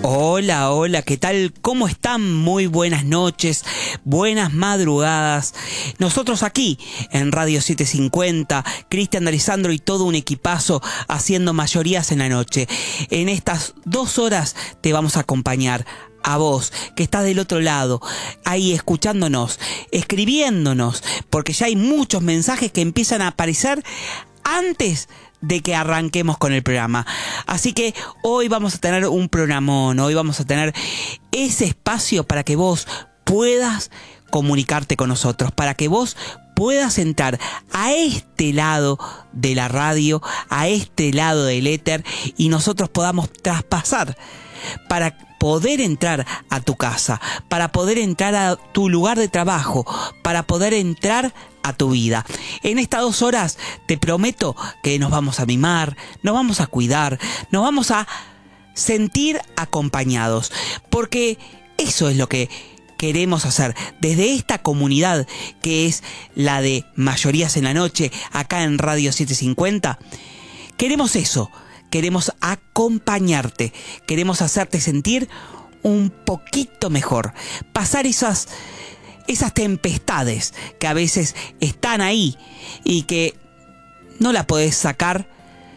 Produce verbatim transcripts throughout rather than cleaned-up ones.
Hola, hola, ¿qué tal? ¿Cómo están? Muy buenas noches, buenas madrugadas. Nosotros aquí en Radio setecientos cincuenta, Cristian D'Alessandro y todo un equipazo haciendo mayorías en la noche. En estas dos horas te vamos a acompañar. A vos, que estás del otro lado, ahí escuchándonos, escribiéndonos, porque ya hay muchos mensajes que empiezan a aparecer antes de que arranquemos con el programa. Así que hoy vamos a tener un programón, hoy vamos a tener ese espacio para que vos puedas comunicarte con nosotros, para que vos puedas entrar a este lado de la radio, a este lado del éter, y nosotros podamos traspasar para poder entrar a tu casa, para poder entrar a tu lugar de trabajo, para poder entrar a tu vida. En estas dos horas te prometo que nos vamos a mimar, nos vamos a cuidar, nos vamos a sentir acompañados, porque eso es lo que queremos hacer desde esta comunidad que es la de Mayorías en la Noche, acá en Radio setecientos cincuenta. Queremos eso. Queremos acompañarte, queremos hacerte sentir un poquito mejor, pasar esas, esas tempestades que a veces están ahí y que no la podés sacar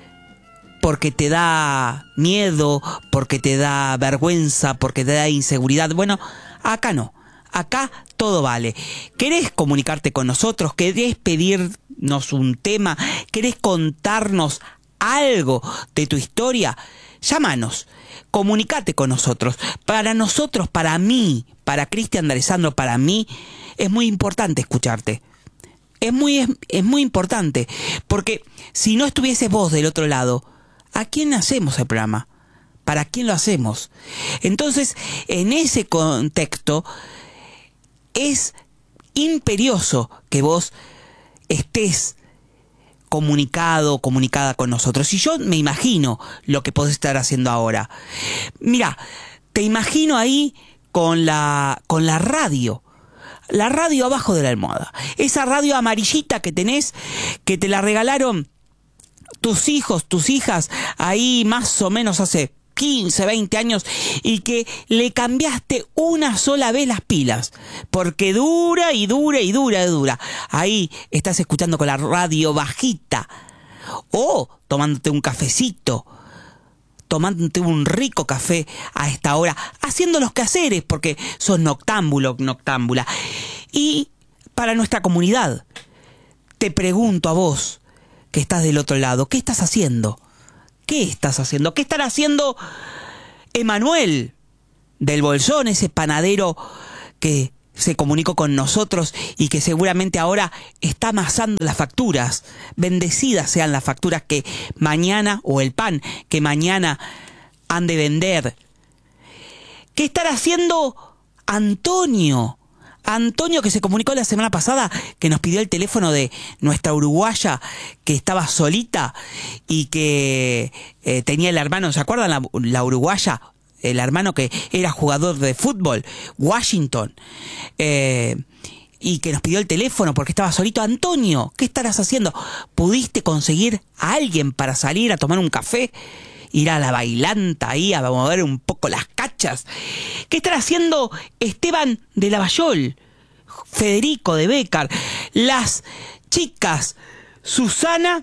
porque te da miedo, porque te da vergüenza, porque te da inseguridad. Bueno, acá no, acá todo vale. ¿Querés comunicarte con nosotros? ¿Querés pedirnos un tema? ¿Querés contarnos algo de tu historia? Llámanos, comunicate con nosotros. Para nosotros, para mí, para Cristian D'Alessandro, para mí, es muy importante escucharte. Es muy, es, es muy importante, porque si no estuvieses vos del otro lado, ¿a quién hacemos el programa? ¿Para quién lo hacemos? Entonces, en ese contexto, es imperioso que vos estés comunicado, comunicada con nosotros. Y yo me imagino lo que podés estar haciendo ahora. Mira, te imagino ahí con la, con la radio. La radio abajo de la almohada. Esa radio amarillita que tenés, que te la regalaron tus hijos, tus hijas, ahí más o menos hace quince, veinte años, y que le cambiaste una sola vez las pilas, porque dura y dura y dura y dura. Ahí estás escuchando con la radio bajita, o tomándote un cafecito, tomándote un rico café a esta hora, haciendo los quehaceres, porque sos noctámbulo, noctámbula. Y para nuestra comunidad, te pregunto a vos, que estás del otro lado, ¿qué estás haciendo? ¿Qué estás haciendo? ¿Qué estará haciendo Emanuel del Bolsón, ese panadero que se comunicó con nosotros y que seguramente ahora está amasando las facturas? Bendecidas sean las facturas que mañana, o el pan que mañana han de vender. ¿Qué estará haciendo Antonio? Antonio, que se comunicó la semana pasada, que nos pidió el teléfono de nuestra uruguaya que estaba solita y que eh, tenía el hermano, ¿se acuerdan? La, la uruguaya, el hermano que era jugador de fútbol, Washington, eh, y que nos pidió el teléfono porque estaba solito. Antonio, ¿qué estarás haciendo? ¿Pudiste conseguir a alguien para salir a tomar un café? Ir a la bailanta ahí a mover un poco las cachas. ¿Qué estará haciendo Esteban de Lavallol? Federico de Bécar, las chicas Susana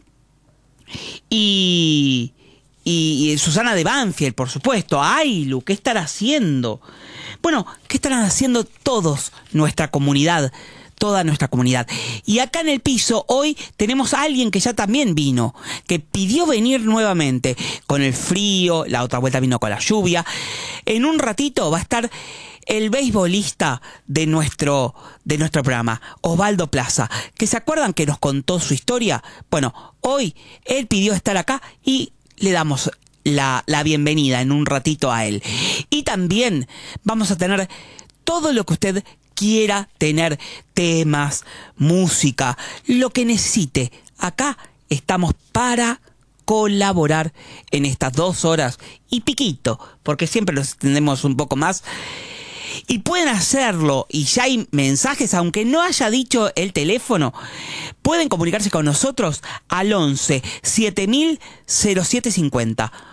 y, y, y Susana de Banfield, por supuesto, Ailu, ¿qué estará haciendo? Bueno, ¿qué estarán haciendo todos nuestra comunidad? Toda nuestra comunidad. Y acá en el piso hoy tenemos a alguien que ya también vino, que pidió venir nuevamente con el frío, la otra vuelta vino con la lluvia. En un ratito va a estar el beisbolista de nuestro, de nuestro programa, Osvaldo Plaza, que se acuerdan que nos contó su historia. Bueno, hoy él pidió estar acá y le damos la, la bienvenida en un ratito a él. Y también vamos a tener todo lo que usted quiera tener, temas, música, lo que necesite. Acá estamos para colaborar en estas dos horas y piquito, porque siempre los extendemos un poco más. Y pueden hacerlo, y ya hay mensajes, aunque no haya dicho el teléfono, pueden comunicarse con nosotros al once siete mil cero siete cincuenta.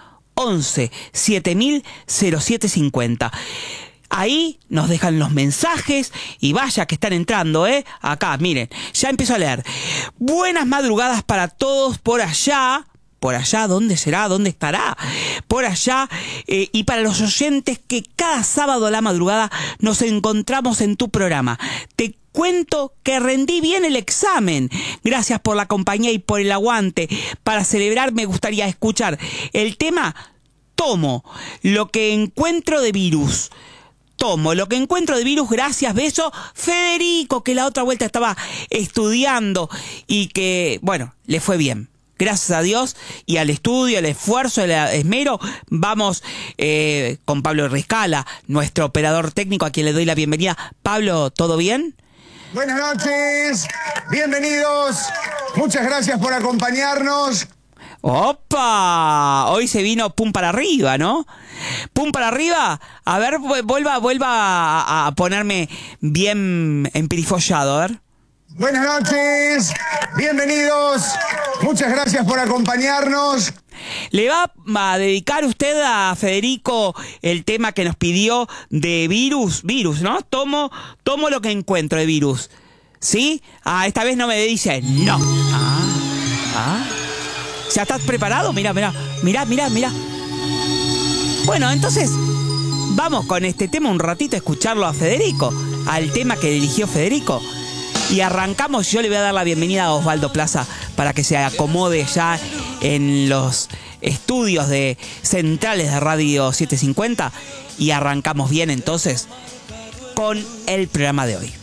once siete mil cero siete cincuenta. Ahí nos dejan los mensajes y vaya que están entrando, ¿eh? Acá, miren, ya empiezo a leer. Buenas madrugadas para todos por allá. Por allá, ¿dónde será? ¿Dónde estará? Por allá. Eh, y para los oyentes que cada sábado a la madrugada nos encontramos en tu programa. Te cuento que rendí bien el examen. Gracias por la compañía y por el aguante. Para celebrar me gustaría escuchar el tema Tomo lo que encuentro de virus. Tomo lo que encuentro de virus, gracias, beso, Federico, que la otra vuelta estaba estudiando y que, bueno, le fue bien. Gracias a Dios y al estudio, al esfuerzo, al esmero, vamos eh, con Pablo Riscala, nuestro operador técnico, a quien le doy la bienvenida. Pablo, ¿todo bien? Buenas noches, bienvenidos, muchas gracias por acompañarnos. ¡Opa! Hoy se vino pum para arriba, ¿no? Pum para arriba. A ver, vuelva, vuelva a, a ponerme bien emperifollado, a ver. Buenas noches, bienvenidos, muchas gracias por acompañarnos. ¿Le va a dedicar usted a Federico el tema que nos pidió de virus? Virus, ¿no? Tomo, tomo lo que encuentro de virus. ¿Sí? Ah, esta vez no me dice no. Ah, ah. ¿Ya estás preparado? Mira, mira, mira, mira, mira. Bueno, entonces vamos con este tema un ratito a escucharlo a Federico, al tema que eligió Federico. Y arrancamos, yo le voy a dar la bienvenida a Osvaldo Plaza para que se acomode ya en los estudios de centrales de Radio setecientos cincuenta y arrancamos bien entonces con el programa de hoy.